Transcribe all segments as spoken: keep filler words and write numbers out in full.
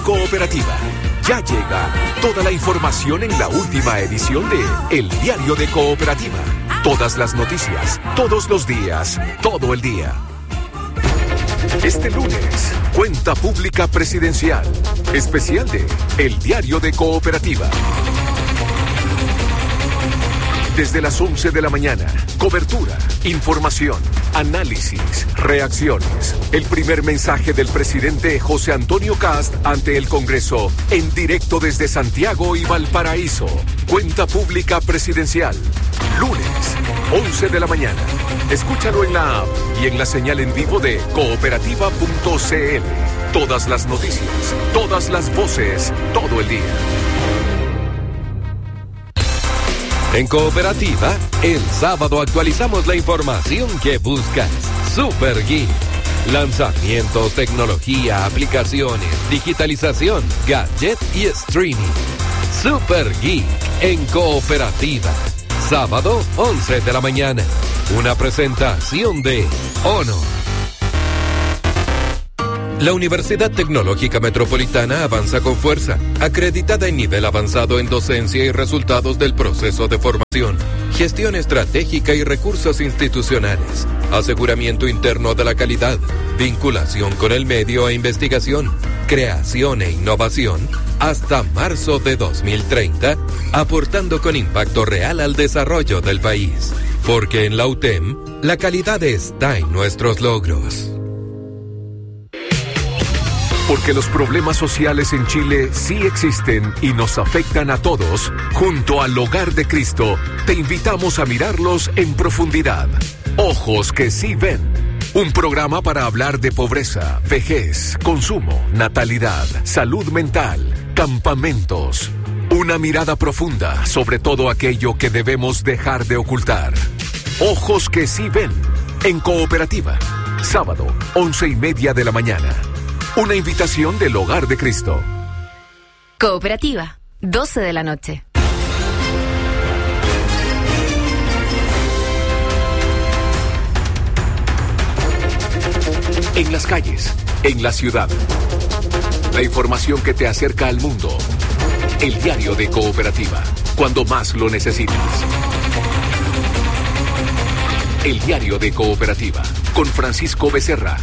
Cooperativa. Ya llega toda la información en la última edición de El Diario de Cooperativa. Todas las noticias, todos los días, todo el día. Este lunes, Cuenta Pública Presidencial, especial de El Diario de Cooperativa. Desde las once de la mañana, cobertura, información, análisis, reacciones. El primer mensaje del presidente José Antonio Kast ante el Congreso, en directo desde Santiago y Valparaíso. Cuenta Pública Presidencial, lunes, once de la mañana. Escúchalo en la app y en la señal en vivo de cooperativa punto c l. Todas las noticias, todas las voces, todo el día. En Cooperativa, el sábado actualizamos la información que buscas. Super Geek. Lanzamientos, tecnología, aplicaciones, digitalización, gadget y streaming. Super Geek en Cooperativa. Sábado, once de la mañana. Una presentación de Honor. La Universidad Tecnológica Metropolitana avanza con fuerza, acreditada en nivel avanzado en docencia y resultados del proceso de formación, gestión estratégica y recursos institucionales, aseguramiento interno de la calidad, vinculación con el medio e investigación, creación e innovación, hasta marzo de dos mil treinta, aportando con impacto real al desarrollo del país. Porque en la U T E M, la calidad está en nuestros logros. Porque los problemas sociales en Chile sí existen y nos afectan a todos, junto al Hogar de Cristo, te invitamos a mirarlos en profundidad. Ojos que sí ven. Un programa para hablar de pobreza, vejez, consumo, natalidad, salud mental, campamentos. Una mirada profunda sobre todo aquello que debemos dejar de ocultar. Ojos que sí ven. En Cooperativa. Sábado, once y media de la mañana. Una invitación del Hogar de Cristo. Cooperativa, doce de la noche. En las calles, en la ciudad. La información que te acerca al mundo. El Diario de Cooperativa, cuando más lo necesitas. El Diario de Cooperativa, con Francisco Becerra.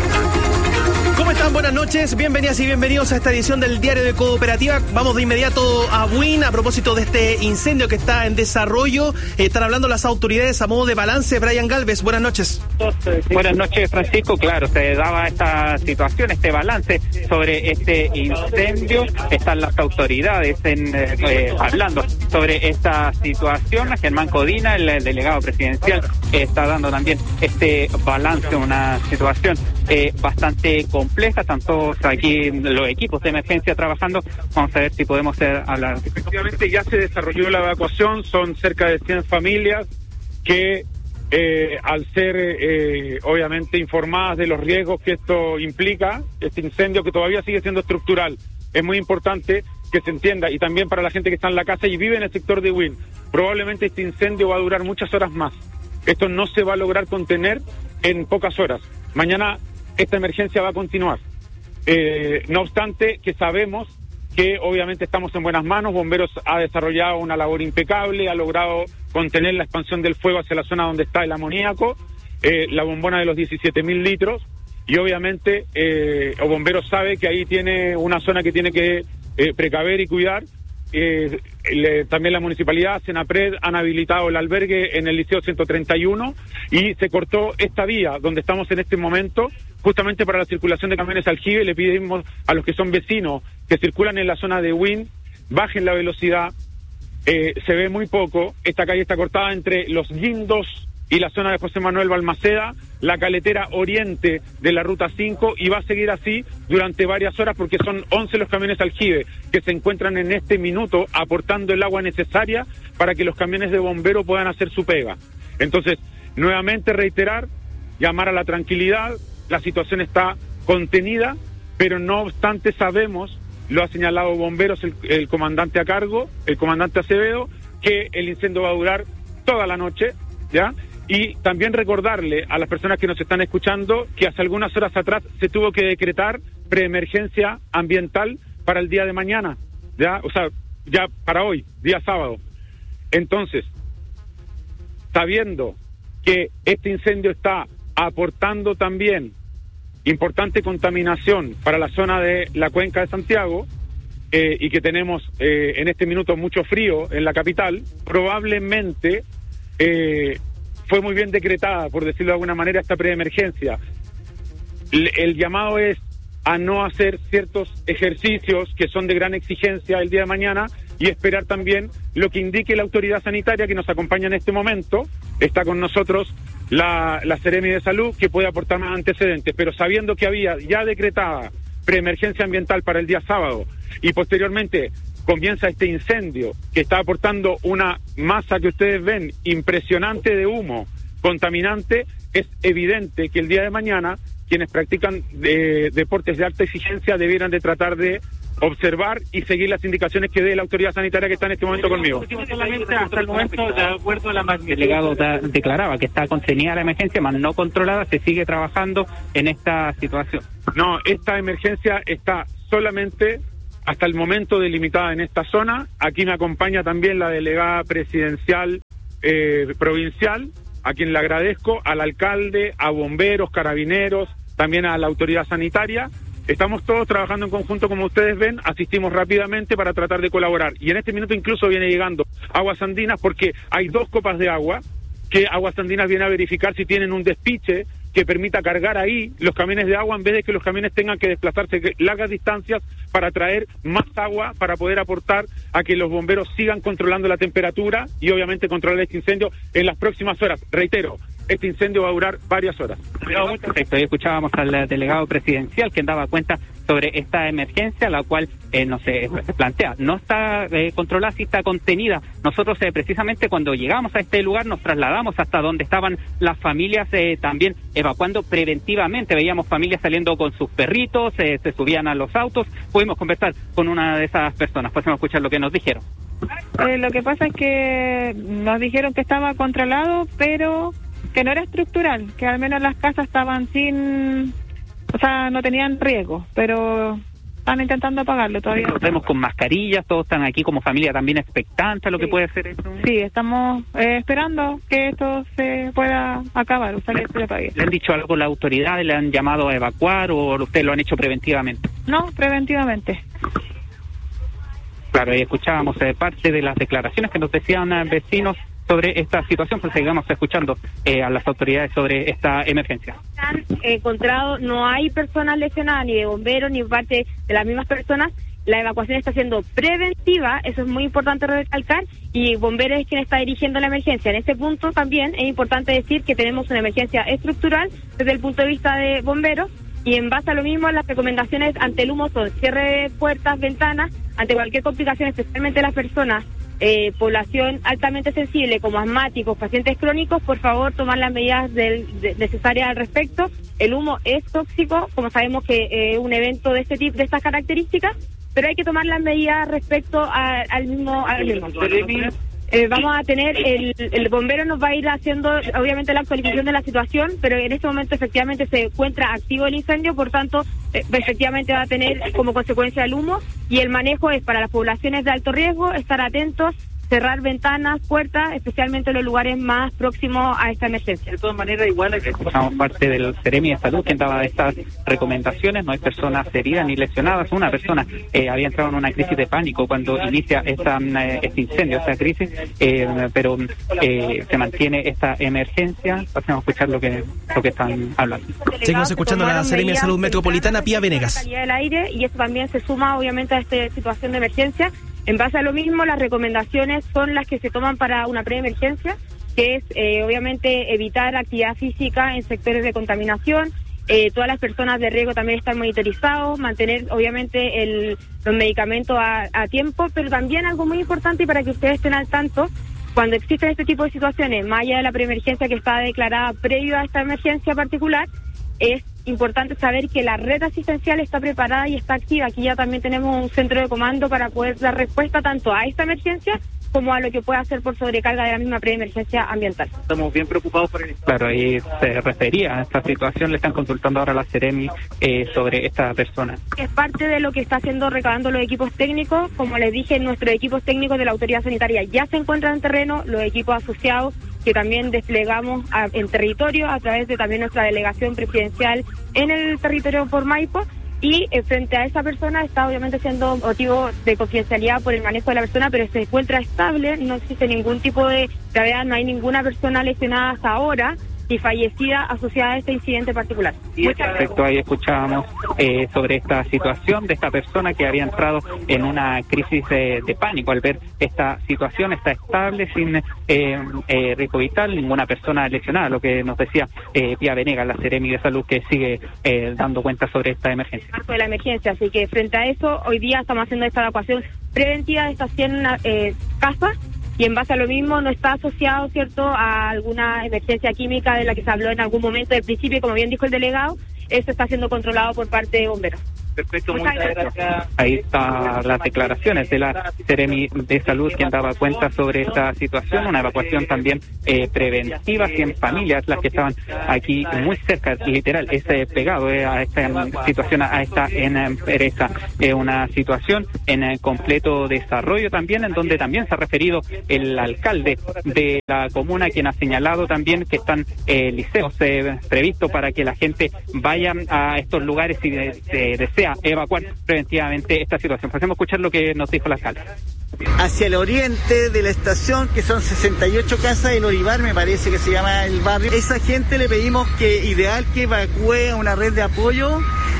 ¿Cómo están? Buenas noches, bienvenidas y bienvenidos a esta edición del Diario de Cooperativa. Vamos de inmediato a Buin a propósito de este incendio que está en desarrollo. Están hablando las autoridades a modo de balance. Brian Galvez, buenas noches. Buenas noches, Francisco. Claro, se daba esta situación, este balance sobre este incendio. Están las autoridades en, eh, hablando sobre esta situación. Germán Codina, el delegado presidencial, está dando también este balance, una situación eh, bastante compleja. Están todos aquí los equipos de emergencia trabajando. Vamos a ver si podemos hacer, hablar. Efectivamente, ya se desarrolló la evacuación. Son cerca de cien familias que Eh, al ser eh, obviamente informadas de los riesgos que esto implica, este incendio que todavía sigue siendo estructural, es muy importante que se entienda, y también para la gente que está en la casa y vive en el sector de Buin, probablemente este incendio va a durar muchas horas más. Esto no se va a lograr contener en pocas horas. Mañana esta emergencia va a continuar. Eh, no obstante, que sabemos que obviamente estamos en buenas manos. Bomberos ha desarrollado una labor impecable, ha logrado contener la expansión del fuego hacia la zona donde está el amoníaco, eh, la bombona de los diecisiete mil litros, y obviamente eh, el bombero sabe que ahí tiene una zona que tiene que eh, precaver y cuidar. Eh, le, también la municipalidad, Senapred, han habilitado el albergue en el Liceo ciento treinta y uno y se cortó esta vía donde estamos en este momento, justamente para la circulación de camiones aljibe. Le pedimos a los que son vecinos que circulan en la zona de Buin, bajen la velocidad. Eh, se ve muy poco. Esta calle está cortada entre Los Guindos y la zona de José Manuel Balmaceda, la caletera oriente de la ruta cinco, y va a seguir así durante varias horas porque son once los camiones aljibe que se encuentran en este minuto aportando el agua necesaria para que los camiones de bombero puedan hacer su pega. Entonces, nuevamente reiterar, llamar a la tranquilidad. La situación está contenida, pero no obstante sabemos, lo ha señalado bomberos, el, el comandante a cargo, el comandante Acevedo, que el incendio va a durar toda la noche, ¿ya? Y también recordarle a las personas que nos están escuchando que hace algunas horas atrás se tuvo que decretar preemergencia ambiental para el día de mañana, ya, o sea, ya para hoy, día sábado. Entonces, sabiendo que este incendio está aportando también importante contaminación para la zona de la cuenca de Santiago, eh, y que tenemos eh, en este minuto mucho frío en la capital, probablemente eh, fue muy bien decretada, por decirlo de alguna manera, esta preemergencia. El, el llamado es a no hacer ciertos ejercicios que son de gran exigencia el día de mañana y esperar también lo que indique la autoridad sanitaria que nos acompaña en este momento. Está con nosotros la, la Seremi de Salud, que puede aportar más antecedentes, pero sabiendo que había ya decretada preemergencia ambiental para el día sábado y posteriormente comienza este incendio que está aportando una masa que ustedes ven impresionante de humo contaminante, es evidente que el día de mañana quienes practican eh, deportes de alta exigencia debieran de tratar de observar y seguir las indicaciones que dé la autoridad sanitaria que está en este momento conmigo. Solamente hasta el momento, de acuerdo a la magnitud, el delegado da, declaraba que está contenida la emergencia, más no controlada, se sigue trabajando en esta situación. No, esta emergencia está solamente hasta el momento delimitada en esta zona. Aquí me acompaña también la delegada presidencial eh, provincial, a quien le agradezco, al alcalde, a bomberos, carabineros, también a la autoridad sanitaria. Estamos todos trabajando en conjunto, como ustedes ven, asistimos rápidamente para tratar de colaborar. Y en este minuto incluso viene llegando Aguas Andinas, porque hay dos copas de agua que Aguas Andinas viene a verificar si tienen un despiche que permita cargar ahí los camiones de agua en vez de que los camiones tengan que desplazarse largas distancias para traer más agua para poder aportar a que los bomberos sigan controlando la temperatura y obviamente controlar este incendio en las próximas horas. Reitero, este incendio va a durar varias horas. Perfecto, y escuchábamos al delegado presidencial quien daba cuenta sobre esta emergencia, la cual eh, no se plantea, no está eh, controlada, sí está contenida. Nosotros eh, precisamente cuando llegamos a este lugar nos trasladamos hasta donde estaban las familias eh, también evacuando preventivamente. Veíamos familias saliendo con sus perritos, eh, se subían a los autos. Pudimos conversar con una de esas personas, podemos escuchar lo que nos dijeron. Eh, lo que pasa es que nos dijeron que estaba controlado, pero que no era estructural, que al menos las casas estaban sin, o sea, no tenían riesgo, pero están intentando apagarlo todavía. Nos vemos con mascarillas, todos están aquí como familia también expectante a lo sí. que puede ser esto. Sí, estamos eh, esperando que esto se pueda acabar, o sea, que se apague. ¿Le han dicho algo las autoridades? ¿Le han llamado a evacuar o ustedes lo han hecho preventivamente? No, preventivamente. Claro, y escuchábamos eh, parte de las declaraciones que nos decían eh, vecinos sobre esta situación, pues sigamos escuchando eh, a las autoridades sobre esta emergencia. Han encontrado, no hay personas lesionadas, ni de bomberos, ni parte de las mismas personas. La evacuación está siendo preventiva, eso es muy importante recalcar, y bomberos es quien está dirigiendo la emergencia. En este punto también es importante decir que tenemos una emergencia estructural desde el punto de vista de bomberos, y en base a lo mismo las recomendaciones ante el humo son cierre de puertas, ventanas, ante cualquier complicación, especialmente las personas Eh, población altamente sensible como asmáticos, pacientes crónicos, por favor tomar las medidas del, de, necesarias al respecto. El humo es tóxico, como sabemos que es eh, un evento de este tipo, de estas características, pero hay que tomar las medidas respecto a, al mismo, al mismo. Eh, vamos a tener, el, el bombero nos va a ir haciendo obviamente la actualización de la situación, pero en este momento efectivamente se encuentra activo el incendio, por tanto eh, efectivamente va a tener como consecuencia el humo, y el manejo es para las poblaciones de alto riesgo, estar atentos, cerrar ventanas, puertas, especialmente en los lugares más próximos a esta emergencia. De todas maneras, igual escuchamos parte del Seremi de Salud quien daba estas recomendaciones. No hay personas heridas ni lesionadas. Una persona eh, había entrado en una crisis de pánico cuando inicia esta, eh, este incendio, esta crisis, eh, pero eh, se mantiene esta emergencia. Pasemos a escuchar lo que lo que están hablando. Seguimos escuchando a la Seremi de Salud Metropolitana, Pía Venegas. La calidad del aire, y eso también se suma obviamente a esta situación de emergencia. En base a lo mismo, las recomendaciones son las que se toman para una preemergencia, que es eh, obviamente evitar actividad física en sectores de contaminación. Eh, todas las personas de riesgo también están monitorizados, mantener obviamente el, los medicamentos a, a tiempo, pero también algo muy importante, y para que ustedes estén al tanto, cuando existen este tipo de situaciones, más allá de la preemergencia que está declarada previo a esta emergencia particular, es importante saber que la red asistencial está preparada y está activa. Aquí ya también tenemos un centro de comando para poder dar respuesta tanto a esta emergencia como a lo que pueda hacer por sobrecarga de la misma preemergencia ambiental. Estamos bien preocupados por el... Claro, ahí se refería a esta situación, le están consultando ahora a la Seremi eh, sobre esta persona. Es parte de lo que está haciendo recabando los equipos técnicos. Como les dije, nuestros equipos técnicos de la autoridad sanitaria ya se encuentran en terreno, los equipos asociados que también desplegamos a, en territorio a través de también nuestra delegación presidencial en el territorio por Maipo. Y eh, frente a esa persona está obviamente siendo motivo de confidencialidad por el manejo de la persona, pero se encuentra estable, no existe ningún tipo de gravedad, no hay ninguna persona lesionada hasta ahora y fallecida asociada a este incidente particular. Y respecto ahí escuchábamos eh, sobre esta situación de esta persona que había entrado en una crisis eh, de pánico al ver esta situación, está estable, sin eh, eh, riesgo vital, ninguna persona lesionada, lo que nos decía eh, Pía Venegas, la Seremi de Salud, que sigue eh, dando cuenta sobre esta emergencia. De la emergencia, así que frente a eso, hoy día estamos haciendo esta evacuación preventiva de estas cien eh, casas. Y en base a lo mismo no está asociado, ¿cierto?, a alguna emergencia química de la que se habló en algún momento del principio, como bien dijo el delegado, eso está siendo controlado por parte de bomberos. Perfecto, muchas gracias. Ahí están las declaraciones de la Seremi de Salud, quien daba cuenta sobre esta situación, una evacuación también eh, preventiva, cien familias las que estaban aquí muy cerca, literal, es eh, pegado eh, a esta situación, a esta empresa, eh, una situación en eh, completo desarrollo también, en donde también se ha referido el alcalde de la comuna, quien ha señalado también que están eh, liceos eh, previstos para que la gente vaya a estos lugares si de, de, desea evacuar preventivamente esta situación. Pasemos a escuchar lo que nos dijo la alcalde. Hacia el oriente de la estación, que son sesenta y ocho casas, el Olivar me parece que se llama el barrio. Esa gente le pedimos que ideal que evacúe a una red de apoyo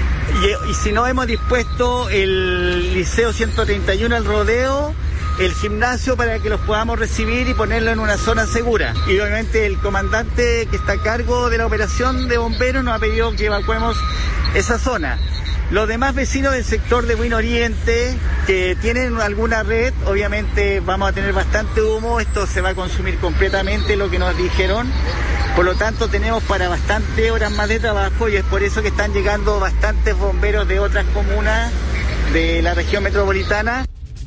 y, y si no hemos dispuesto el Liceo ciento treinta y uno, el rodeo, el gimnasio, para que los podamos recibir y ponerlo en una zona segura. Y obviamente el comandante que está a cargo de la operación de bomberos nos ha pedido que evacuemos esa zona. Los demás vecinos del sector de Buin Oriente que tienen alguna red, obviamente vamos a tener bastante humo, esto se va a consumir completamente, lo que nos dijeron, por lo tanto tenemos para bastantes horas más de trabajo y es por eso que están llegando bastantes bomberos de otras comunas de la región metropolitana.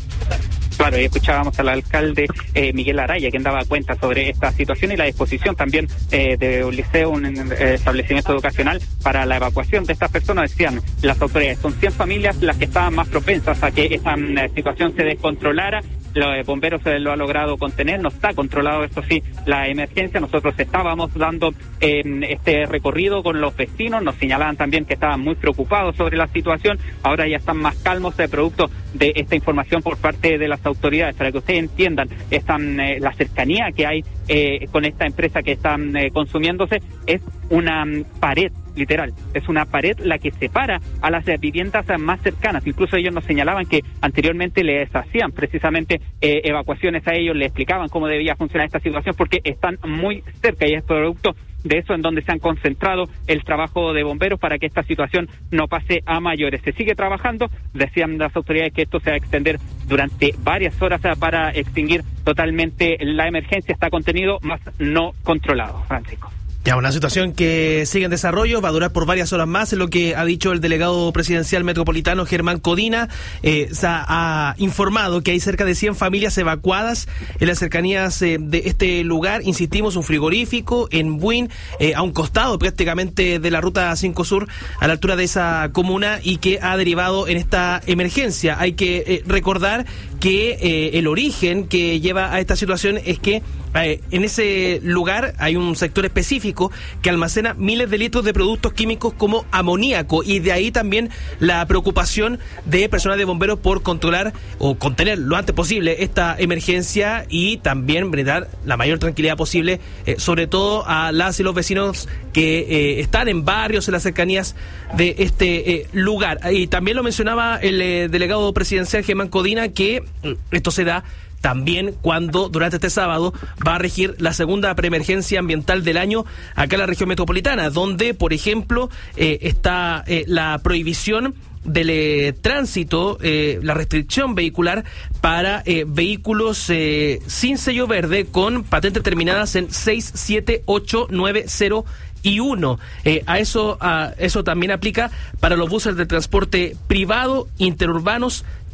Claro, y escuchábamos al alcalde eh, Miguel Araya, quien daba cuenta sobre esta situación y la disposición también eh, de un liceo, un eh, establecimiento educacional para la evacuación de estas personas. Decían las autoridades, son cien familias las que estaban más propensas a que esta eh, situación se descontrolara. Los bomberos eh, lo ha logrado contener, no está controlado, esto sí, la emergencia. Nosotros estábamos dando eh, este recorrido con los vecinos, nos señalaban también que estaban muy preocupados sobre la situación, ahora ya están más calmos de producto de esta información por parte de las autoridades. Para que ustedes entiendan, están, eh, la cercanía que hay eh, con esta empresa que están eh, consumiéndose es una um, pared, literal, es una pared la que separa a las eh, viviendas eh, más cercanas. Incluso ellos nos señalaban que anteriormente les hacían precisamente eh, evacuaciones a ellos, les explicaban cómo debía funcionar esta situación porque están muy cerca y es producto de eso en donde se han concentrado el trabajo de bomberos para que esta situación no pase a mayores. Se sigue trabajando, decían las autoridades que esto se va a extender durante varias horas para extinguir totalmente la emergencia. Está contenido, más no controlado. Francisco. Ya, una situación que sigue en desarrollo, va a durar por varias horas más, es lo que ha dicho el delegado presidencial metropolitano Germán Codina. Eh, se ha, ha informado que hay cerca de cien familias evacuadas en las cercanías eh, de este lugar. Insistimos, un frigorífico en Buin, eh, a un costado prácticamente de la ruta cinco Sur, a la altura de esa comuna, y que ha derivado en esta emergencia. Hay que eh, recordar que eh, el origen que lleva a esta situación es que eh, en ese lugar hay un sector específico que almacena miles de litros de productos químicos como amoníaco, y de ahí también la preocupación de personal de bomberos por controlar o contener lo antes posible esta emergencia y también brindar la mayor tranquilidad posible, eh, sobre todo a las y los vecinos que eh, están en barrios, en las cercanías de este eh, lugar. Y también lo mencionaba el eh, delegado presidencial Germán Codina, que esto se da también cuando durante este sábado va a regir la segunda preemergencia ambiental del año acá en la región metropolitana, donde, por ejemplo, eh, está eh, la prohibición del eh, tránsito, eh, la restricción vehicular para eh, vehículos eh, sin sello verde con patentes terminadas en seis, siete, ocho, nueve, cero y uno. Eh, a eso, a eso también aplica para los buses de transporte privado, interurbanos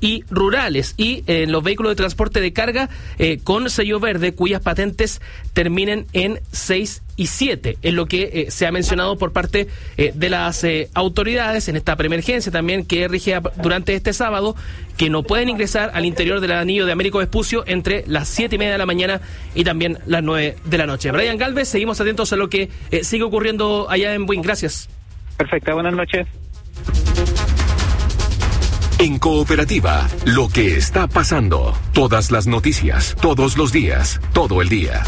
y rurales, y en eh, los vehículos de transporte de carga eh, con sello verde cuyas patentes terminen en seis y siete, es lo que eh, se ha mencionado por parte eh, de las eh, autoridades en esta preemergencia también que rige a, durante este sábado, que no pueden ingresar al interior del anillo de Américo Vespucio entre las siete y media de la mañana y también las nueve de la noche. Brian Galvez, seguimos atentos a lo que eh, sigue ocurriendo allá en Buin. Gracias. Perfecto, buenas noches. En Cooperativa, lo que está pasando. Todas las noticias, todos los días, todo el día.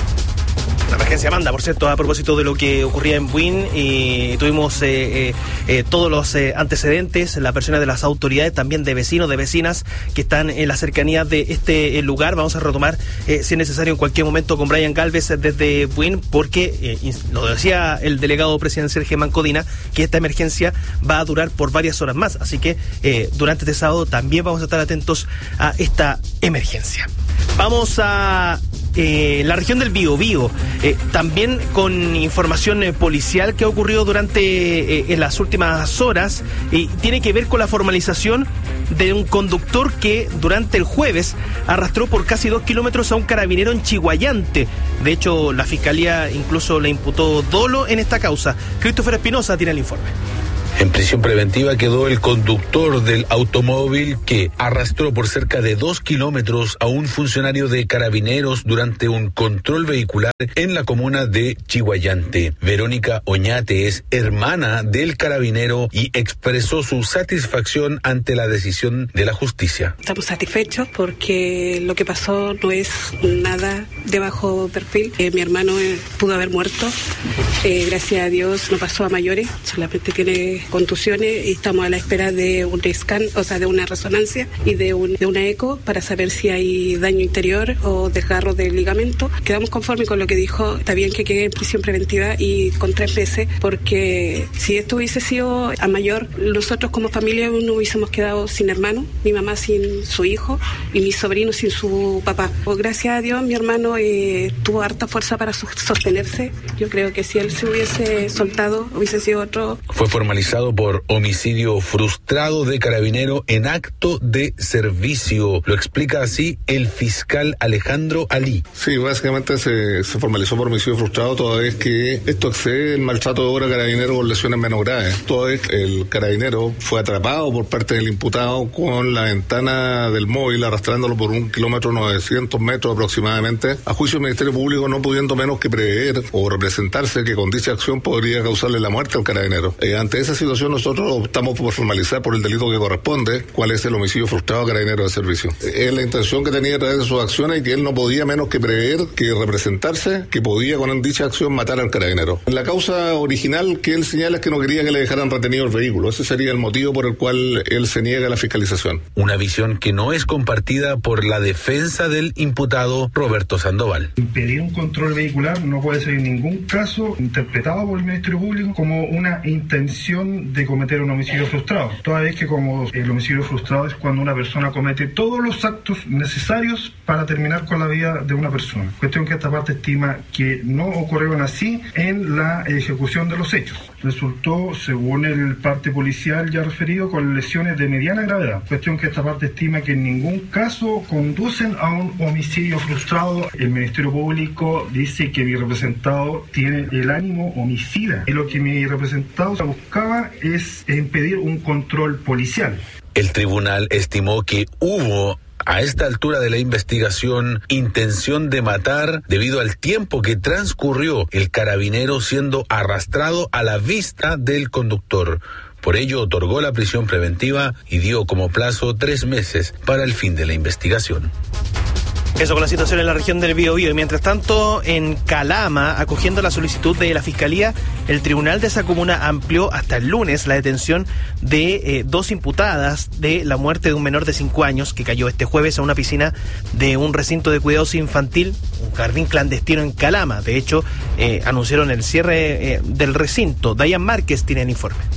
La emergencia Amanda, por cierto, a propósito de lo que ocurría en Buin, y tuvimos eh, eh, eh, todos los eh, antecedentes, las versiones de las autoridades, también de vecinos, de vecinas que están en la cercanía de este eh, lugar. Vamos a retomar, eh, si es necesario, en cualquier momento con Brian Galvez desde Buin, porque eh, lo decía el delegado presidencial Germán Codina, que esta emergencia va a durar por varias horas más. Así que eh, durante este sábado también vamos a estar atentos a esta emergencia. Vamos a eh, la región del Biobío, eh, también con información eh, policial que ha ocurrido durante eh, en las últimas horas, y tiene que ver con la formalización de un conductor que durante el jueves arrastró por casi dos kilómetros a un carabinero en Chiguayante. De hecho, la fiscalía incluso le imputó dolo en esta causa. Christopher Espinosa tiene el informe. En prisión preventiva quedó el conductor del automóvil que arrastró por cerca de dos kilómetros a un funcionario de Carabineros durante un control vehicular en la comuna de Chiguayante. Verónica Oñate es hermana del carabinero y expresó su satisfacción ante la decisión de la justicia. Estamos satisfechos porque lo que pasó no es nada de bajo perfil. Eh, mi hermano eh, pudo haber muerto. Eh, gracias a Dios no pasó a mayores, solamente tiene contusiones y estamos a la espera de un scan, o sea, de una resonancia y de, un, de una eco para saber si hay daño interior o desgarro del ligamento. Quedamos conformes con lo que dijo. Está bien que quede en prisión preventiva y con tres meses, porque si esto hubiese sido a mayor, nosotros como familia no hubiésemos quedado sin hermano, mi mamá sin su hijo y mi sobrino sin su papá. Pues gracias a Dios mi hermano eh, tuvo harta fuerza para sostenerse. Yo creo que si él se hubiese soltado, hubiese sido otro. Fue formalizado por homicidio frustrado de carabinero en acto de servicio. Lo explica así el fiscal Alejandro Ali. Sí, básicamente se, se formalizó por homicidio frustrado toda vez que esto excede el maltrato de obra carabinero con lesiones menos graves. Toda vez que el carabinero fue atrapado por parte del imputado con la ventana del móvil arrastrándolo por un kilómetro novecientos metros aproximadamente, a juicio del Ministerio Público no pudiendo menos que prever o representarse que con dicha acción podría causarle la muerte al carabinero. Eh, ante esa situación nosotros optamos por formalizar por el delito que corresponde, cuál es el homicidio frustrado a carabinero de servicio. Es la intención que tenía a través de sus acciones y que él no podía menos que prever, que representarse, que podía con dicha acción matar al carabinero. La causa original que él señala es que no quería que le dejaran retenido el vehículo. Ese sería el motivo por el cual él se niega a la fiscalización. Una visión que no es compartida por la defensa del imputado Roberto Sandoval. Impedir un control vehicular no puede ser en ningún caso interpretado por el Ministerio Público como una intención de cometer un homicidio frustrado, toda vez que como el homicidio frustrado es cuando una persona comete todos los actos necesarios para terminar con la vida de una persona. Cuestión que esta parte estima que no ocurrieron así en la ejecución de los hechos. Resultó, según el parte policial ya referido, con lesiones de mediana gravedad. Cuestión que esta parte estima que en ningún caso conducen a un homicidio frustrado. El Ministerio Público dice que mi representado tiene el ánimo homicida. Y lo que mi representado buscaba es impedir un control policial. El tribunal estimó que hubo a esta altura de la investigación intención de matar debido al tiempo que transcurrió el carabinero siendo arrastrado a la vista del conductor. Por ello otorgó la prisión preventiva y dio como plazo tres meses para el fin de la investigación. Eso con la situación en la región del Biobío. Y mientras tanto, en Calama, acogiendo la solicitud de la Fiscalía, el tribunal de esa comuna amplió hasta el lunes la detención de eh, dos imputadas de la muerte de un menor de cinco años que cayó este jueves a una piscina de un recinto de cuidados infantil, un jardín clandestino en Calama. De hecho, eh, anunciaron el cierre eh, del recinto. Dayan Márquez tiene el informe.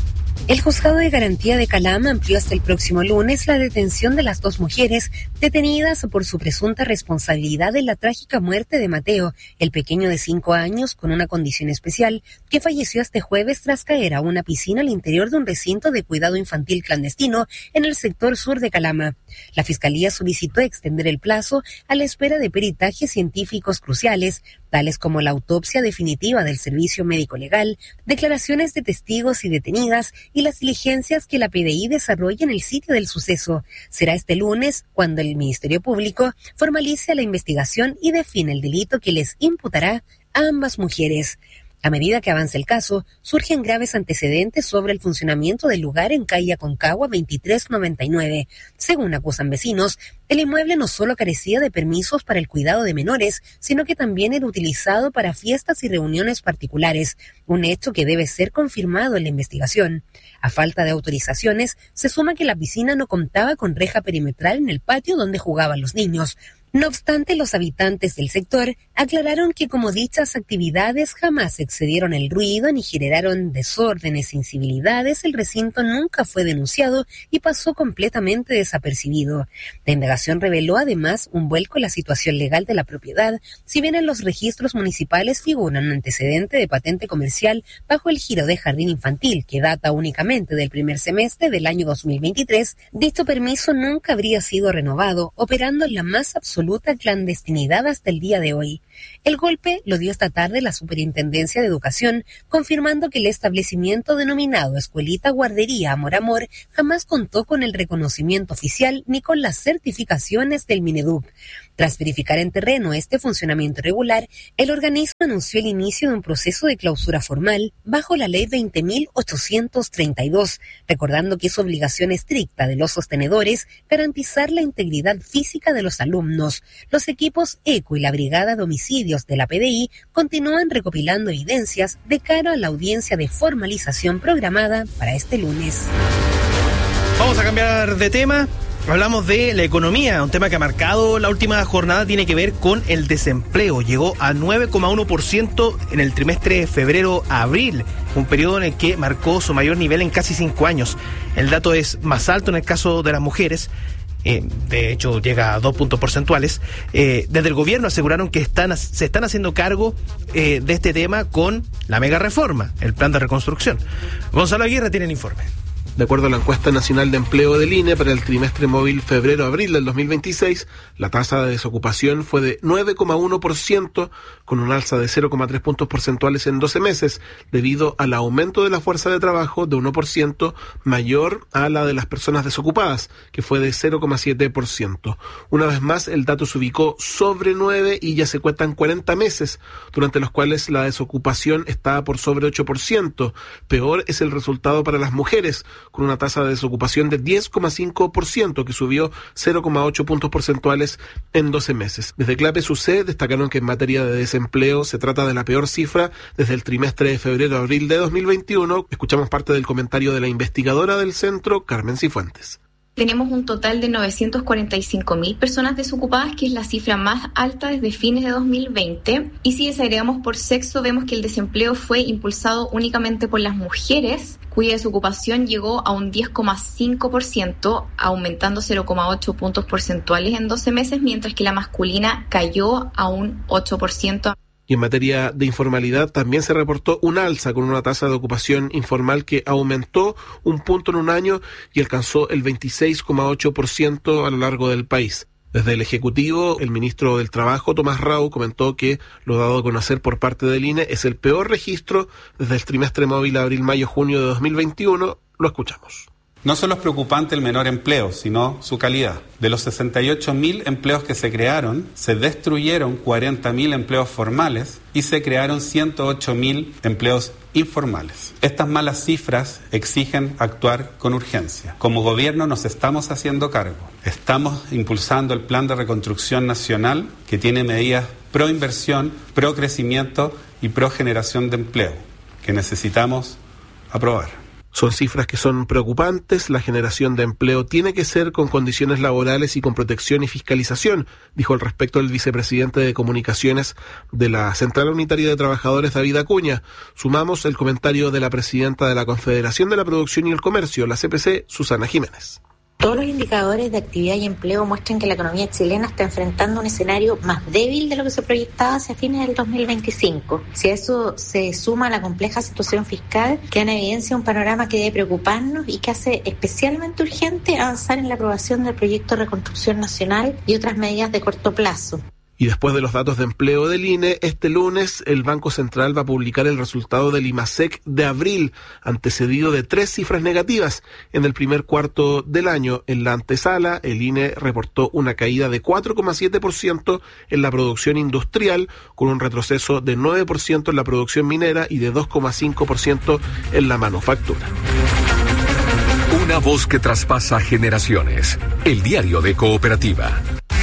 El Juzgado de Garantía de Calama amplió hasta el próximo lunes la detención de las dos mujeres detenidas por su presunta responsabilidad en la trágica muerte de Mateo, el pequeño de cinco años con una condición especial, que falleció este jueves tras caer a una piscina al interior de un recinto de cuidado infantil clandestino en el sector sur de Calama. La Fiscalía solicitó extender el plazo a la espera de peritajes científicos cruciales, tales como la autopsia definitiva del Servicio Médico Legal, declaraciones de testigos y detenidas y las diligencias que la P D I desarrolla en el sitio del suceso. Será este lunes cuando el Ministerio Público formalice la investigación y define el delito que les imputará a ambas mujeres. A medida que avanza el caso, surgen graves antecedentes sobre el funcionamiento del lugar en calle Aconcagua veintitrés noventa y nueve. Según acusan vecinos, el inmueble no solo carecía de permisos para el cuidado de menores, sino que también era utilizado para fiestas y reuniones particulares, un hecho que debe ser confirmado en la investigación. A falta de autorizaciones, se suma que la piscina no contaba con reja perimetral en el patio donde jugaban los niños. No obstante, los habitantes del sector aclararon que como dichas actividades jamás excedieron el ruido ni generaron desórdenes e incivilidades, el recinto nunca fue denunciado y pasó completamente desapercibido. La indagación reveló además un vuelco en la situación legal de la propiedad, si bien en los registros municipales figura un antecedente de patente comercial bajo el giro de jardín infantil que data únicamente del primer semestre del año dos mil veintitrés, dicho permiso nunca habría sido renovado, operando en la más absoluta clandestinidad hasta el día de hoy. El golpe lo dio esta tarde la Superintendencia de Educación, confirmando que el establecimiento denominado Escuelita Guardería Amor Amor jamás contó con el reconocimiento oficial ni con las certificaciones del Mineduc. Tras verificar en terreno este funcionamiento irregular, el organismo anunció el inicio de un proceso de clausura formal bajo la Ley veinte mil ochocientos treinta y dos, recordando que es obligación estricta de los sostenedores garantizar la integridad física de los alumnos. Los equipos ECO y la Brigada de Homicidios de la P D I continúan recopilando evidencias de cara a la audiencia de formalización programada para este lunes. Vamos a cambiar de tema. Hablamos de la economía, un tema que ha marcado la última jornada, tiene que ver con el desempleo. Llegó a nueve coma uno por ciento en el trimestre de febrero a abril, un periodo en el que marcó su mayor nivel en casi cinco años. El dato es más alto en el caso de las mujeres. Eh, de hecho llega a dos puntos porcentuales. Eh, desde el gobierno aseguraron que están, se están haciendo cargo eh, de este tema con la mega reforma, el plan de reconstrucción. Gonzalo Aguirre tiene el informe. De acuerdo a la encuesta nacional de empleo del I N E para el trimestre móvil febrero-abril del dos mil veintiséis, la tasa de desocupación fue de nueve coma uno por ciento, con un alza de cero coma tres puntos porcentuales en doce meses, debido al aumento de la fuerza de trabajo de uno por ciento mayor a la de las personas desocupadas, que fue de cero coma siete por ciento. Una vez más, el dato se ubicó sobre nueve y ya se cuentan cuarenta meses, durante los cuales la desocupación está por sobre ocho por ciento. Peor es el resultado para las mujeres, con una tasa de desocupación de diez coma cinco por ciento, que subió cero coma ocho puntos porcentuales en doce meses. Desde Clapes U C destacaron que en materia de desempleo se trata de la peor cifra desde el trimestre de febrero-abril de dos mil veintiuno. Escuchamos parte del comentario de la investigadora del centro, Carmen Cifuentes. Tenemos un total de novecientos cuarenta y cinco mil personas desocupadas, que es la cifra más alta desde fines de dos mil veinte. Y si desagregamos por sexo, vemos que el desempleo fue impulsado únicamente por las mujeres, cuya desocupación llegó a un diez coma cinco por ciento, aumentando cero coma ocho puntos porcentuales en doce meses, mientras que la masculina cayó a un ocho por ciento. Y en materia de informalidad también se reportó un alza, con una tasa de ocupación informal que aumentó un punto en un año y alcanzó el veintiséis coma ocho por ciento a lo largo del país. Desde el Ejecutivo, el ministro del Trabajo, Tomás Rau, comentó que lo dado a conocer por parte del I N E es el peor registro desde el trimestre móvil abril-mayo-junio de dos mil veintiuno. Lo escuchamos. No solo es preocupante el menor empleo, sino su calidad. De los sesenta y ocho mil empleos que se crearon, se destruyeron cuarenta mil empleos formales y se crearon ciento ocho mil empleos informales. Estas malas cifras exigen actuar con urgencia. Como gobierno nos estamos haciendo cargo. Estamos impulsando el Plan de Reconstrucción Nacional, que tiene medidas pro inversión, pro crecimiento y pro generación de empleo, que necesitamos aprobar. Son cifras que son preocupantes. La generación de empleo tiene que ser con condiciones laborales y con protección y fiscalización, dijo al respecto el vicepresidente de Comunicaciones de la Central Unitaria de Trabajadores, David Acuña. Sumamos el comentario de la presidenta de la Confederación de la Producción y el Comercio, la C P C, Susana Jiménez. Todos los indicadores de actividad y empleo muestran que la economía chilena está enfrentando un escenario más débil de lo que se proyectaba hacia fines del dos mil veinticinco. Si a eso se suma la compleja situación fiscal, queda en evidencia un panorama que debe preocuparnos y que hace especialmente urgente avanzar en la aprobación del proyecto de reconstrucción nacional y otras medidas de corto plazo. Y después de los datos de empleo del I N E, este lunes el Banco Central va a publicar el resultado del IMASEC de abril, antecedido de tres cifras negativas. En el primer cuarto del año, en la antesala, el I N E reportó una caída de cuatro coma siete por ciento en la producción industrial, con un retroceso de nueve por ciento en la producción minera y de dos coma cinco por ciento en la manufactura. Una voz que traspasa generaciones. El diario de Cooperativa.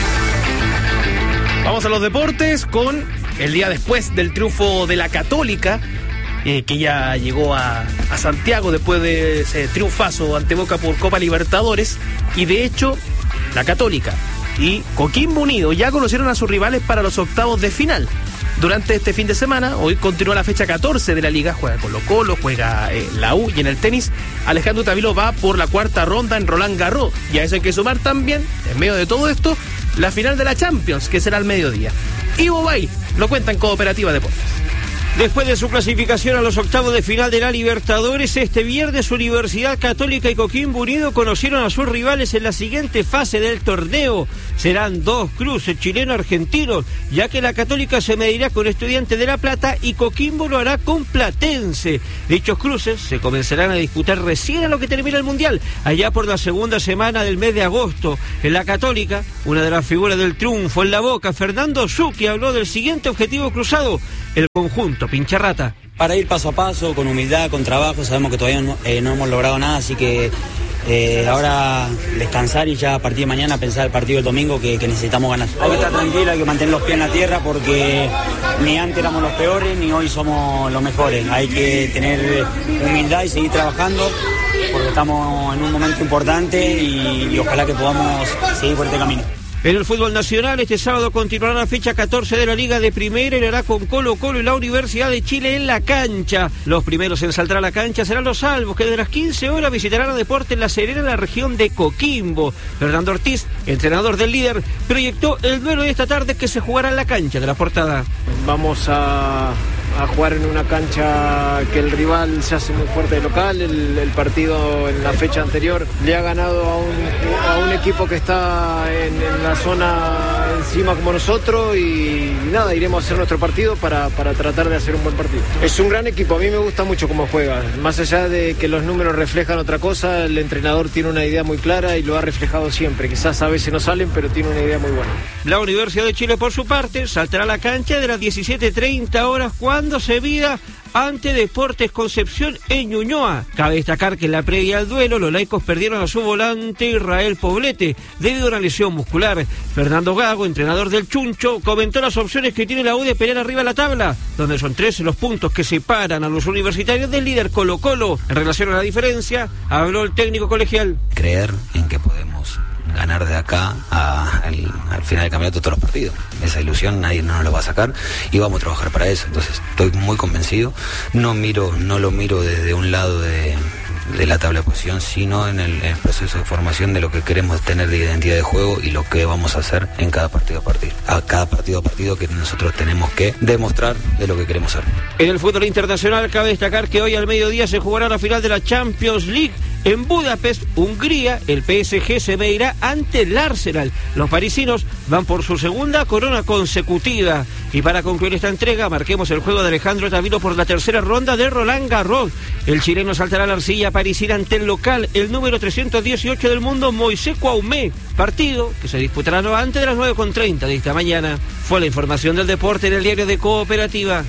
Vamos a los deportes con el día después del triunfo de la Católica, eh, que ya llegó a, a Santiago después de ese triunfazo ante Boca por Copa Libertadores. Y de hecho, la Católica y Coquimbo Unido ya conocieron a sus rivales para los octavos de final. Durante este fin de semana, hoy continúa la fecha catorce de la Liga, juega Colo-Colo, juega eh, la U, y en el tenis, Alejandro Tavilo va por la cuarta ronda en Roland Garros. Y a eso hay que sumar también, en medio de todo esto, la final de la Champions, que será al mediodía. Ivo Bay lo cuenta en Cooperativa Deportes. Después de su clasificación a los octavos de final de la Libertadores, este viernes Universidad Católica y Coquimbo Unido conocieron a sus rivales en la siguiente fase del torneo. Serán dos cruces chileno-argentinos, ya que la Católica se medirá con Estudiantes de La Plata y Coquimbo lo hará con Platense. Dichos cruces se comenzarán a disputar recién a lo que termina el Mundial, allá por la segunda semana del mes de agosto. En la Católica, una de las figuras del triunfo en la Boca, Fernando Zucchi, habló del siguiente objetivo cruzado: el conjunto Pincharrata. Para ir paso a paso, con humildad, con trabajo. Sabemos que todavía no, eh, no hemos logrado nada, así que eh, ahora descansar y ya a partir de mañana pensar el partido del domingo que, que necesitamos ganar. Hay que estar tranquilo, hay que mantener los pies en la tierra, porque ni antes éramos los peores ni hoy somos los mejores. Hay que tener humildad y seguir trabajando, porque estamos en un momento importante y, y ojalá que podamos seguir por este camino. En el fútbol nacional, este sábado continuará la fecha catorce de la Liga de Primera y lo hará con Colo-Colo y la Universidad de Chile en la cancha. Los primeros en saltar a la cancha serán los Salvos, que desde las quince horas visitarán a Deportes La Serena en la región de Coquimbo. Fernando Ortiz, entrenador del líder, proyectó el duelo de esta tarde que se jugará en la cancha de La Portada. Vamos a, a jugar en una cancha que el rival se hace muy fuerte de local. El, el partido en la fecha anterior le ha ganado a un, a un equipo que está en, en la zona encima como nosotros, y nada, iremos a hacer nuestro partido para, para tratar de hacer un buen partido. Es un gran equipo, a mí me gusta mucho cómo juega, más allá de que los números reflejan otra cosa, el entrenador tiene una idea muy clara y lo ha reflejado siempre. Quizás a veces no salen, pero tiene una idea muy buena. La Universidad de Chile, por su parte, saltará a la cancha de las diecisiete treinta horas cuando se mida ante Deportes Concepción en Ñuñoa. Cabe destacar que en la previa al duelo los laicos perdieron a su volante Israel Poblete debido a una lesión muscular. Fernando Gago, entrenador del Chuncho, comentó las opciones que tiene la U de pelear arriba de la tabla, donde son trece los puntos que separan a los universitarios del líder Colo-Colo. En relación a la diferencia, habló el técnico colegial. Creer en que podemos ganar de acá a, al, al final del campeonato todos los partidos. Esa ilusión nadie no nos lo va a sacar y vamos a trabajar para eso. Entonces estoy muy convencido. No miro, no lo miro desde un lado de, de la tabla de posición, sino en el, en el proceso de formación de lo que queremos tener de identidad de juego y lo que vamos a hacer en cada partido a partido. A cada partido a partido que nosotros tenemos que demostrar de lo que queremos ser. En el fútbol internacional cabe destacar que hoy al mediodía se jugará la final de la Champions League. En Budapest, Hungría, el P S G se medirá ante el Arsenal. Los parisinos van por su segunda corona consecutiva. Y para concluir esta entrega, marquemos el juego de Alejandro Tavilo por la tercera ronda de Roland Garros. El chileno saltará a la arcilla parisina ante el local, el número trescientos dieciocho del mundo, Moisés Cuaumé. Partido que se disputará no antes de las nueve con treinta de esta mañana. Fue la información del deporte en el diario de Cooperativa.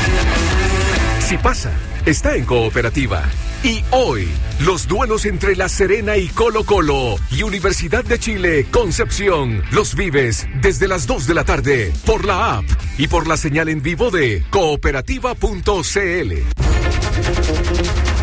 Si pasa, está en Cooperativa. Y hoy, los duelos entre La Serena y Colo-Colo y Universidad de Chile, Concepción, los vives desde las dos de la tarde por la app y por la señal en vivo de cooperativa punto c l. Vamos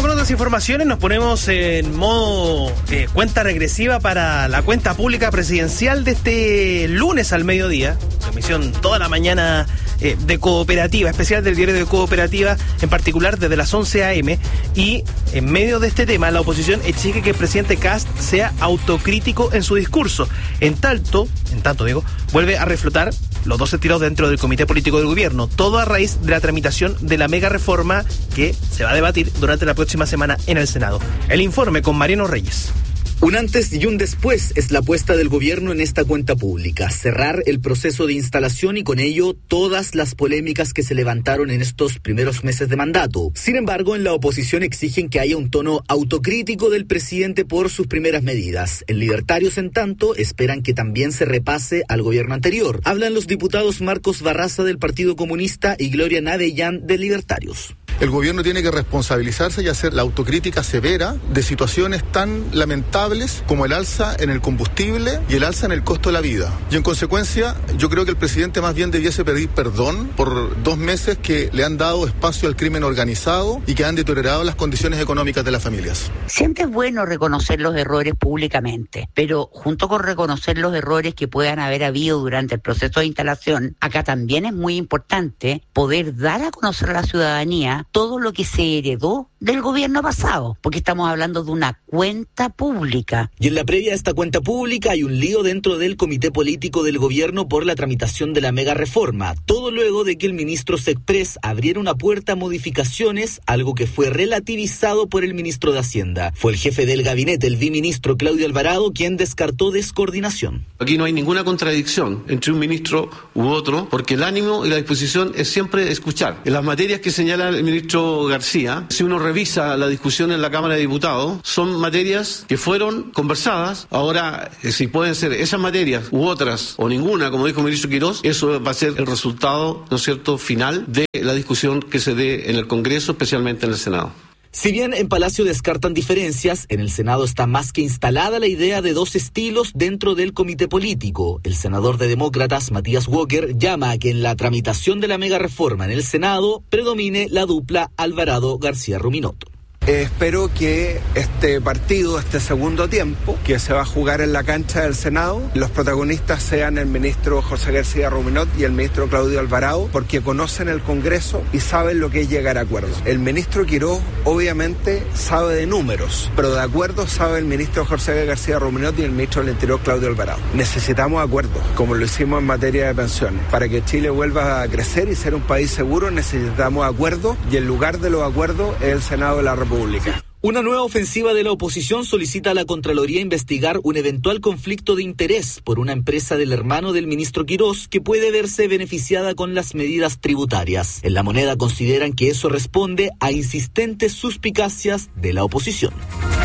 Vamos con otras informaciones, nos ponemos en modo eh, cuenta regresiva para la cuenta pública presidencial de este lunes al mediodía, emisión toda la mañana eh, de Cooperativa, especial del diario de Cooperativa, en particular desde las once a eme, y en medio de este tema la oposición exige que el presidente Kast sea autocrítico en su discurso, en tanto, en tanto digo, vuelve a reflotar los dos estilos dentro del Comité Político del Gobierno, todo a raíz de la tramitación de la mega reforma que se va a debatir durante la próxima semana en el Senado. El informe con Mariano Reyes. Un antes y un después es la apuesta del gobierno en esta cuenta pública, cerrar el proceso de instalación y con ello todas las polémicas que se levantaron en estos primeros meses de mandato. Sin embargo, en la oposición exigen que haya un tono autocrítico del presidente por sus primeras medidas. En Libertarios, en tanto, esperan que también se repase al gobierno anterior. Hablan los diputados Marcos Barraza del Partido Comunista y Gloria Navellán de Libertarios. El gobierno tiene que responsabilizarse y hacer la autocrítica severa de situaciones tan lamentables como el alza en el combustible y el alza en el costo de la vida. Y en consecuencia, yo creo que el presidente más bien debiese pedir perdón por dos meses que le han dado espacio al crimen organizado y que han deteriorado las condiciones económicas de las familias. Siempre es bueno reconocer los errores públicamente, pero junto con reconocer los errores que puedan haber habido durante el proceso de instalación, acá también es muy importante poder dar a conocer a la ciudadanía todo lo que se heredó del gobierno pasado, porque estamos hablando de una cuenta pública. Y en la previa a esta cuenta pública hay un lío dentro del Comité Político del Gobierno por la tramitación de la mega reforma, todo luego de que el ministro Sexpress abriera una puerta a modificaciones, algo que fue relativizado por el ministro de Hacienda. Fue el jefe del gabinete, el viceministro Claudio Alvarado, quien descartó descoordinación. Aquí no hay ninguna contradicción entre un ministro u otro, porque el ánimo y la disposición es siempre escuchar. En las materias que señala el ministro ministro García, si uno revisa la discusión en la Cámara de Diputados, son materias que fueron conversadas. Ahora, si pueden ser esas materias u otras, o ninguna, como dijo el ministro Quirós, eso va a ser el resultado, ¿no es cierto?, final de la discusión que se dé en el Congreso, especialmente en el Senado. Si bien en Palacio descartan diferencias, en el Senado está más que instalada la idea de dos estilos dentro del comité político. El senador de Demócratas, Matías Walker, llama a que en la tramitación de la mega reforma en el Senado predomine la dupla Alvarado-García-Ruminot. Eh, espero que este partido, este segundo tiempo, que se va a jugar en la cancha del Senado, los protagonistas sean el ministro José García Ruminot y el ministro Claudio Alvarado, porque conocen el Congreso y saben lo que es llegar a acuerdos. El ministro Quirós obviamente sabe de números, pero de acuerdos sabe el ministro José García Ruminot y el ministro del Interior Claudio Alvarado. Necesitamos acuerdos, como lo hicimos en materia de pensiones. Para que Chile vuelva a crecer y ser un país seguro, necesitamos acuerdos, y el lugar de los acuerdos es el Senado de la República. Una nueva ofensiva de la oposición solicita a la Contraloría investigar un eventual conflicto de interés por una empresa del hermano del ministro Quirós que puede verse beneficiada con las medidas tributarias. En La Moneda consideran que eso responde a insistentes suspicacias de la oposición.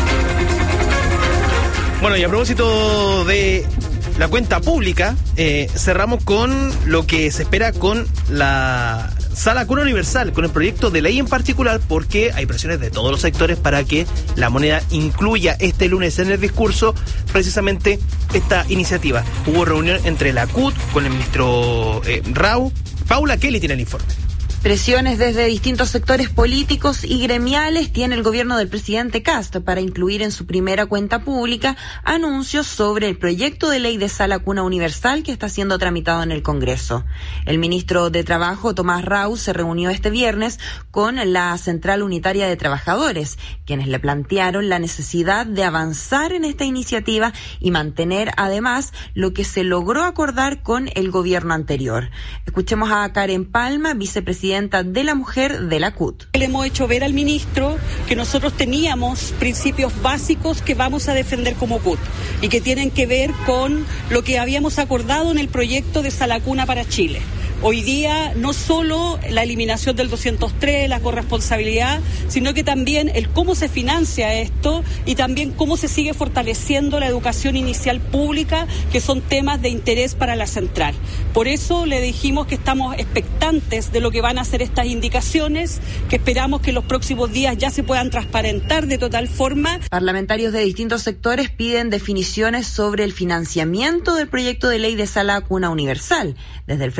Bueno, y a propósito de la cuenta pública, eh, cerramos con lo que se espera con la Sala Cuna Universal, con el proyecto de ley en particular, porque hay presiones de todos los sectores para que La Moneda incluya este lunes en el discurso precisamente esta iniciativa. Hubo reunión entre la C U T con el ministro eh, Rau. Paula Kelly tiene el informe. Presiones desde distintos sectores políticos y gremiales tiene el gobierno del presidente Kast para incluir en su primera cuenta pública anuncios sobre el proyecto de ley de Sala Cuna Universal que está siendo tramitado en el Congreso. El ministro de Trabajo, Tomás Rau, se reunió este viernes con la Central Unitaria de Trabajadores, quienes le plantearon la necesidad de avanzar en esta iniciativa y mantener además lo que se logró acordar con el gobierno anterior. Escuchemos a Karen Palma, vicepresidenta de la Mujer de la C U T. Le hemos hecho ver al ministro que nosotros teníamos principios básicos que vamos a defender como C U T y que tienen que ver con lo que habíamos acordado en el proyecto de Sala Cuna para Chile. Hoy día no solo la eliminación del doscientos tres, la corresponsabilidad, sino que también el cómo se financia esto y también cómo se sigue fortaleciendo la educación inicial pública, que son temas de interés para la central. Por eso le dijimos que estamos expectantes de lo que van a hacer estas indicaciones, que esperamos que en los próximos días ya se puedan transparentar de total forma. Parlamentarios de distintos sectores piden definiciones sobre el financiamiento del proyecto de ley de Sala Cuna Universal. Desde el Frente Amplio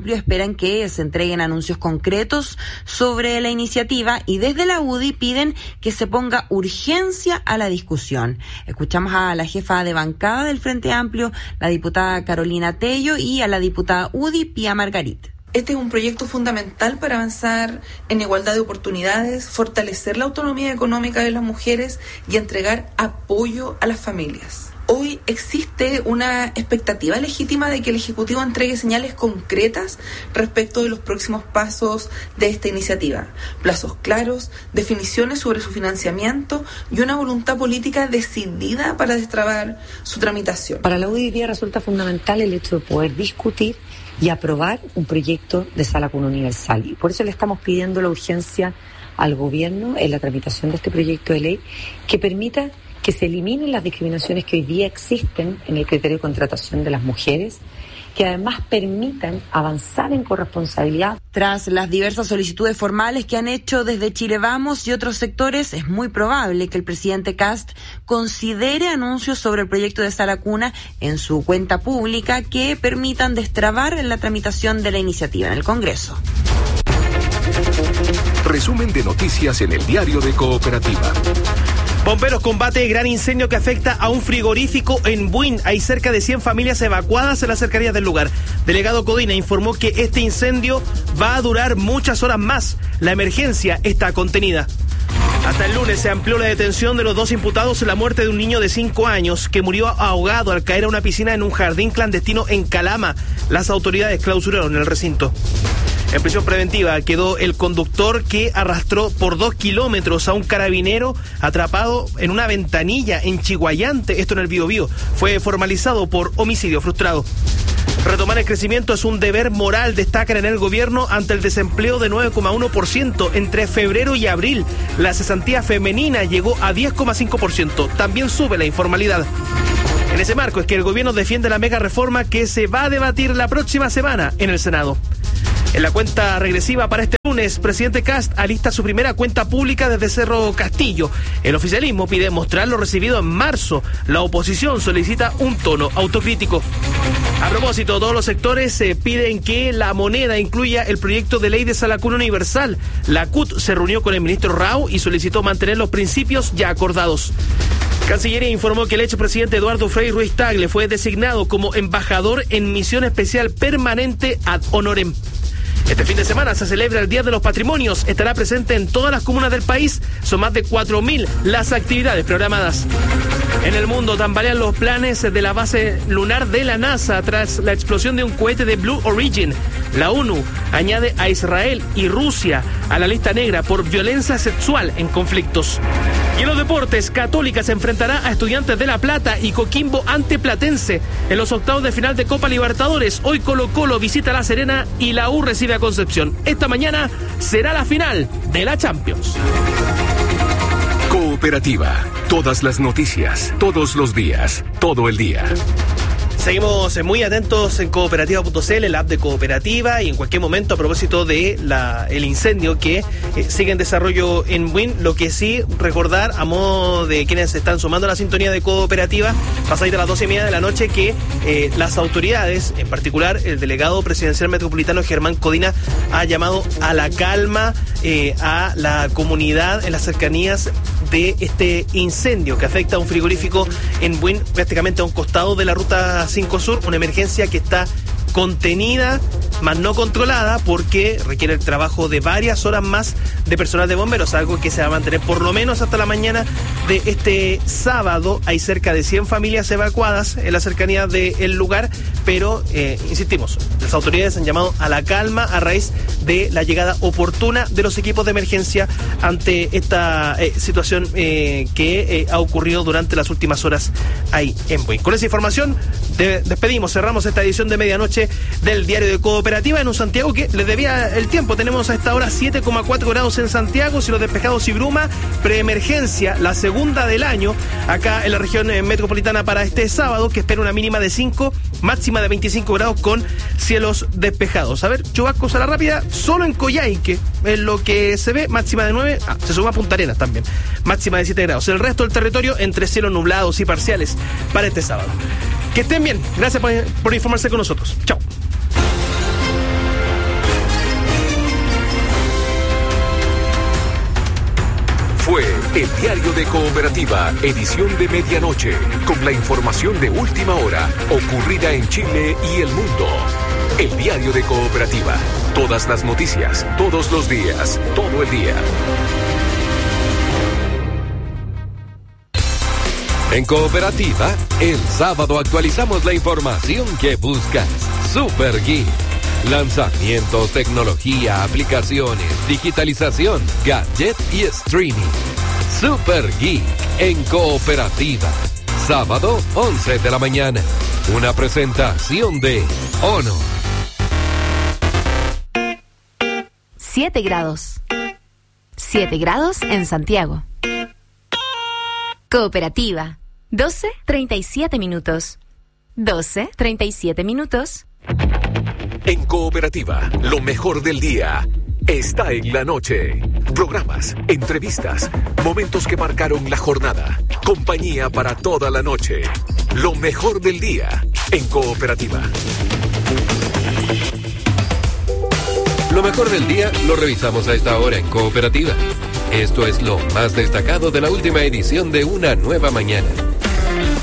Amplio esperan que se entreguen anuncios concretos sobre la iniciativa y desde la U D I piden que se ponga urgencia a la discusión. Escuchamos a la jefa de bancada del Frente Amplio, la diputada Carolina Tello, y a la diputada U D I, Pía Margarit. Este es un proyecto fundamental para avanzar en igualdad de oportunidades, fortalecer la autonomía económica de las mujeres y entregar apoyo a las familias. Hoy existe una expectativa legítima de que el Ejecutivo entregue señales concretas respecto de los próximos pasos de esta iniciativa, plazos claros, definiciones sobre su financiamiento y una voluntad política decidida para destrabar su tramitación. Para la U D I hoy día resulta fundamental el hecho de poder discutir y aprobar un proyecto de sala cuna universal. Y por eso le estamos pidiendo la urgencia al Gobierno en la tramitación de este proyecto de ley que permita que se eliminen las discriminaciones que hoy día existen en el criterio de contratación de las mujeres, que además permitan avanzar en corresponsabilidad. Tras las diversas solicitudes formales que han hecho desde Chile Vamos y otros sectores, es muy probable que el presidente Kast considere anuncios sobre el proyecto de sala cuna en su cuenta pública que permitan destrabar la tramitación de la iniciativa en el Congreso. Resumen de noticias en el Diario de Cooperativa. Bomberos combate gran incendio que afecta a un frigorífico en Buin. Hay cerca de cien familias evacuadas en las cercanías del lugar. Delegado Codina informó que este incendio va a durar muchas horas más. La emergencia está contenida. Hasta el lunes se amplió la detención de los dos imputados en la muerte de un niño de cinco años que murió ahogado al caer a una piscina en un jardín clandestino en Calama. Las autoridades clausuraron el recinto. En prisión preventiva quedó el conductor que arrastró por dos kilómetros a un carabinero atrapado en una ventanilla en Chiguayante, esto en el Biobío. Fue formalizado por homicidio frustrado. Retomar el crecimiento es un deber moral, destacan en el gobierno ante el desempleo de nueve coma uno por ciento entre febrero y abril. La cesantía femenina llegó a diez coma cinco por ciento. También sube la informalidad. En ese marco es que el gobierno defiende la mega reforma que se va a debatir la próxima semana en el Senado. En la cuenta regresiva para este lunes, presidente Kast alista su primera cuenta pública desde Cerro Castillo. El oficialismo pide mostrar lo recibido en marzo. La oposición solicita un tono autocrítico. A propósito, todos los sectores eh, piden que la moneda incluya el proyecto de ley de sala cuna universal. La C U T se reunió con el ministro Rao y solicitó mantener los principios ya acordados. Cancillería informó que el expresidente Eduardo Frei Ruiz Tagle fue designado como embajador en misión especial permanente ad honorem. Este fin de semana se celebra el Día de los Patrimonios. Estará presente en todas las comunas del país. Son más de cuatro mil las actividades programadas. En el mundo tambalean los planes de la base lunar de la NASA tras la explosión de un cohete de Blue Origin. La ONU añade a Israel y Rusia a la lista negra por violencia sexual en conflictos. Y en los deportes, Católica se enfrentará a Estudiantes de La Plata y Coquimbo ante Platense en los octavos de final de Copa Libertadores. Hoy Colo-Colo visita La Serena y la U recibe a Concepción. Esta mañana será la final de la Champions. Cooperativa. Todas las noticias, todos los días, todo el día. Seguimos muy atentos en cooperativa punto c l, el app de Cooperativa, y en cualquier momento a propósito de la el incendio que eh, sigue en desarrollo en Buin. Lo que sí recordar a modo de quienes se están sumando a la sintonía de Cooperativa, pasadita a las doce y media de la noche, que eh, las autoridades, en particular el delegado presidencial metropolitano Germán Codina, ha llamado a la calma eh, a la comunidad en las cercanías de este incendio que afecta a un frigorífico en Buin, prácticamente a un costado de la ruta cinco Sur, una emergencia que está contenida, más no controlada, porque requiere el trabajo de varias horas más de personal de bomberos, algo que se va a mantener por lo menos hasta la mañana de este sábado. Hay cerca de cien familias evacuadas en la cercanía del lugar, pero eh, insistimos, las autoridades han llamado a la calma a raíz de la llegada oportuna de los equipos de emergencia ante esta eh, situación eh, que eh, ha ocurrido durante las últimas horas ahí en Buin. Con esa información de, despedimos, cerramos esta edición de medianoche del Diario de Cooperativa en un Santiago que les debía el tiempo. Tenemos a esta hora siete coma cuatro grados en Santiago, cielos despejados y bruma, preemergencia, la segunda del año acá en la región metropolitana para este sábado, que espera una mínima de cinco, máxima de veinticinco grados con cielos despejados. A ver, chubascos a la rápida, solo en Coyhaique, en lo que se ve, máxima de nueve, ah, se suma Punta Arenas también, máxima de siete grados. El resto del territorio entre cielos nublados y parciales para este sábado. Que estén bien, gracias por, por informarse con nosotros. Chao. fue el Diario de Cooperativa, edición de medianoche, con la información de última hora ocurrida en Chile y el mundo. El Diario de Cooperativa. Todas las noticias, todos los días, todo el día. En Cooperativa, el sábado actualizamos la información que buscas. Super Geek. Lanzamientos, tecnología, aplicaciones, digitalización, gadget y streaming. Super Geek en Cooperativa. Sábado, once de la mañana. Una presentación de Ono. siete grados. siete grados en Santiago. Cooperativa. doce treinta y siete minutos. doce treinta y siete minutos. En Cooperativa, lo mejor del día está en la noche. Programas, entrevistas, momentos que marcaron la jornada. Compañía para toda la noche. Lo mejor del día en Cooperativa. Lo mejor del día lo revisamos a esta hora en Cooperativa. Esto es lo más destacado de la última edición de Una Nueva Mañana.